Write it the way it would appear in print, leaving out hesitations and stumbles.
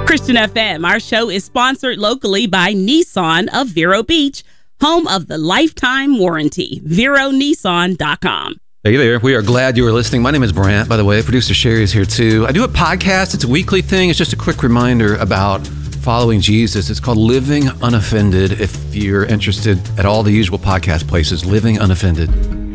Christian FM, our show is sponsored locally by Nissan of Vero Beach, home of the lifetime warranty. VeroNissan.com. Hey there. We are glad you are listening. My name is Brant, by the way. Producer Sherry is here too. I do a podcast. It's a weekly thing. It's just a quick reminder about following Jesus. It's called Living Unoffended. If you're interested at all the usual podcast places, Living Unoffended.